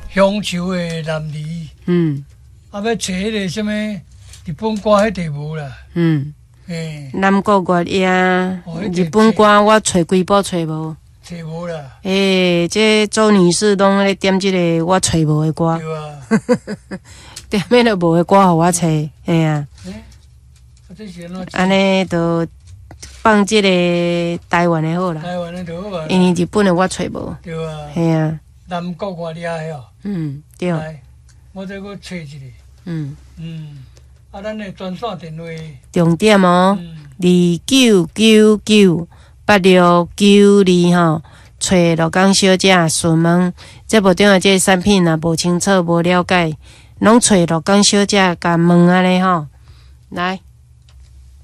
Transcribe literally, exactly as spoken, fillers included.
乡愁的男儿。 嗯， 啊，要找迄个什么日本歌，迄地无啦。 嗯， 诶， 南国乐呀，日本歌我找几部找无。 找无啦。 诶、欸，这周女士拢咧点即个我找无的歌。 对啊。 点迄个无的歌，互我找，嘿啊。安尼就放即个台湾的好啦。 台湾的就好啊。 因为日本的我找无。 对啊。 嘿啊。 南国我掠晓。 嗯，对。 来，我再搁找一个。 嗯。 嗯。啊，咱的专线电话。 重点哦。二九九九八六九二吼，找罗岗小姐询问节目中的这个产品若无清楚、无了解，拢找罗岗小姐甲问安尼吼，来。